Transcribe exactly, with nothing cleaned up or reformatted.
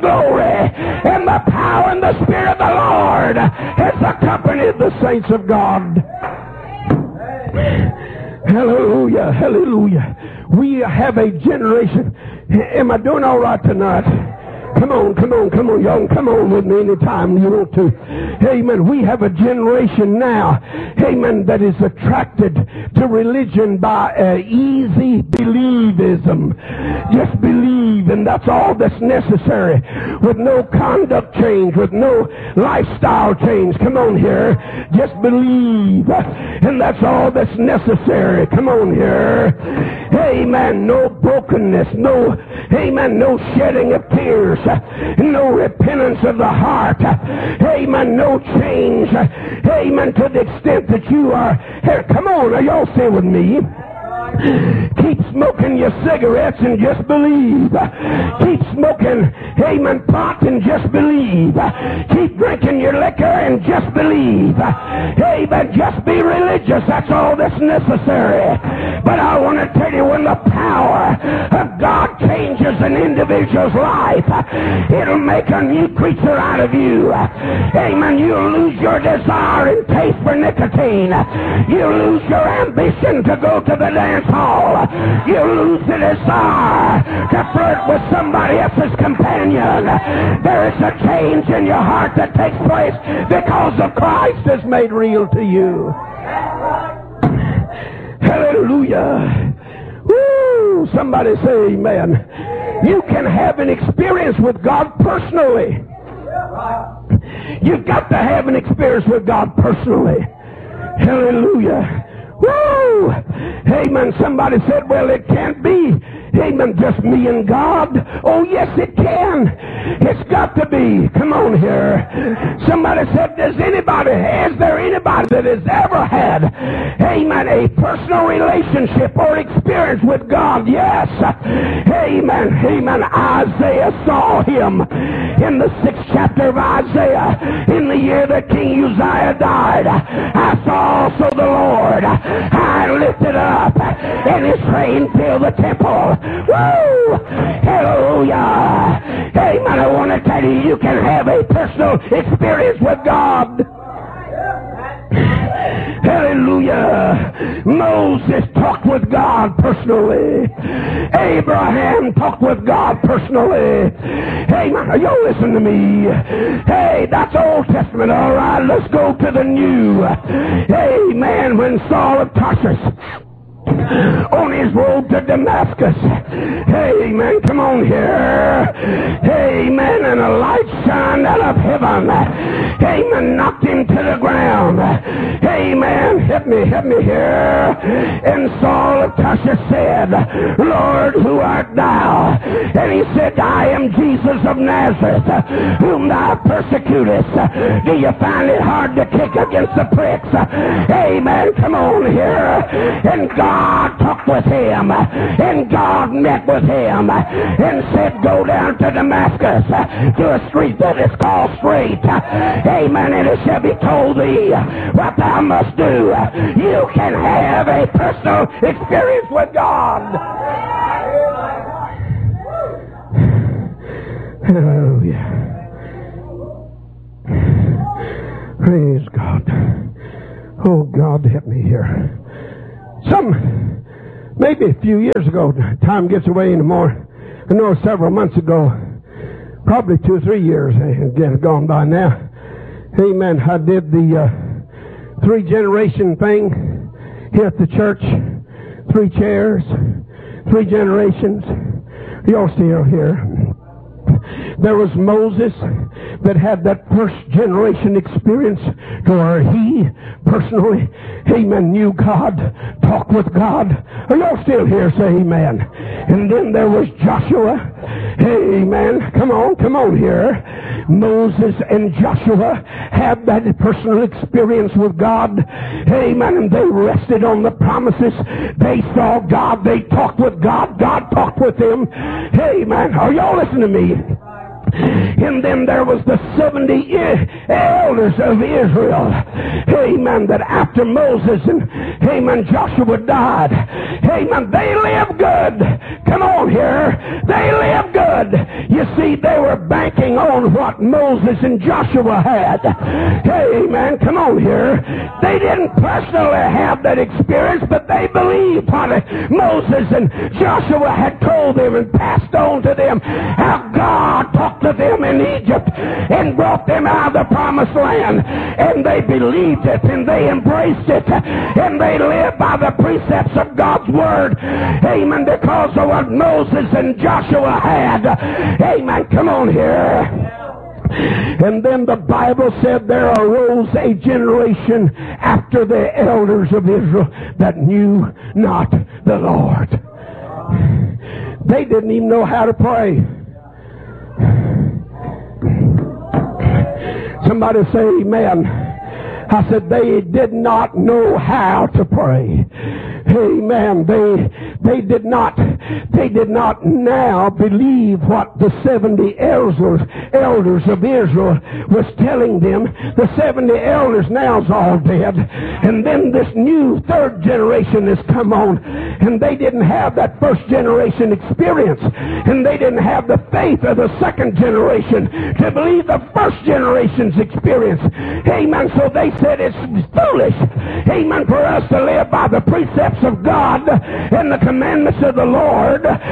glory and the power and the Spirit of the Lord has accompanied the saints of God. Hallelujah, hallelujah. We have a generation. Am I doing all right tonight? Come on, come on, come on, y'all. Come on with me anytime you want to. Amen. We have a generation now, amen, that is attracted to religion by uh, easy believism. Just believe, and that's all that's necessary, with no conduct change, with no lifestyle change. Come on here. Just believe, and that's all that's necessary. Come on here. Amen. No brokenness, no, amen, no shedding of tears, no repentance of the heart. Amen. No change. Amen. To the extent that you are here. Come on, are y'all stay with me? Keep smoking your cigarettes and just believe. Keep smoking, amen, pot and just believe. Keep drinking your liquor and just believe. Amen. Just be religious. That's all that's necessary. But I want to tell you, when the power of God changes an individual's life, it'll make a new creature out of you. Amen. You'll lose your desire and taste for nicotine. You'll lose your ambition to go to the dance hall. You lose the desire to flirt with somebody else's companion. There is a change in your heart that takes place because of Christ is made real to you. Hallelujah. Woo! Somebody say amen. You can have an experience with God personally. You've got to have an experience with God personally. Hallelujah. Woo! Amen. Somebody said, well, it can't be, amen, just me and God. Oh, yes, it can. It's got to be. Come on here. Somebody said, does anybody, is there anybody that has ever had, amen, a personal relationship or experience with God? Yes. Amen. Amen. Isaiah saw him in the sixth chapter of Isaiah, in the year that King Uzziah died. I saw also the Lord I lifted up, and his train filled the temple. Woo! Hallelujah! Amen. I want to tell you, you can have a personal experience with God. Hallelujah. Moses talked with God personally. Abraham talked with God personally. Hey, are y'all listening to me? Hey, that's Old Testament. All right, let's go to the New. Amen. When Saul of Tarsus, on his road to Damascus, amen, come on here, amen, and a light shined out of heaven, amen, knocked him to the ground, amen, help me, help me here. And Saul of Tarsus said, Lord, who art thou? And he said, I am Jesus of Nazareth, whom thou persecutest. Do you find it hard to kick against the pricks? Amen, come on here. And God God talked with him, and God met with him, and said, go down to Damascus, to a street that is called Straight. Amen. And it shall be told thee what thou must do. You can have a personal experience with God. Hallelujah. Praise God. Oh, God, help me here. Some, maybe a few years ago, time gets away anymore. I know several months ago, probably two or three years, again, gone by now. Amen. I did the uh, three generation thing here at the church. Three chairs, three generations. Y'all still here. There was Moses that had that first generation experience to where he personally, amen, knew God, talked with God. Are y'all still here? Say amen. And then there was Joshua. Amen. Come on, come on here. Moses and Joshua had that personal experience with God. Amen. And they rested on the promises. They saw God. They talked with God. God talked with them. Amen. Are y'all listening to me? And then there was the seventy elders of Israel. Amen. That after Moses and amen, Joshua died. Amen. They lived good. Come on here. They lived good. You see, they were banking on what Moses and Joshua had. Amen. Come on here. They didn't personally have that experience, but they believed what Moses and Joshua had told them and passed on to them. How God talked to them in Egypt and brought them out of the promised land. And they believed it and they embraced it. And they lived by the precepts of God's word. Amen. Because of what Moses and Joshua had. Amen. Come on here. And then the Bible said there arose a generation after the elders of Israel that knew not the Lord. They didn't even know how to pray. Somebody say amen. I said they did not know how to pray. Amen. They they did not they did not now believe what the seventy elders elders of Israel was telling them. The seventy elders now's all dead. And then this new third generation has come on. And they didn't have that first generation experience. And they didn't have the faith of the second generation to believe the first generation's experience. Amen. So they said it's foolish. Amen. For us to live by the precepts of God and the commandments of the Lord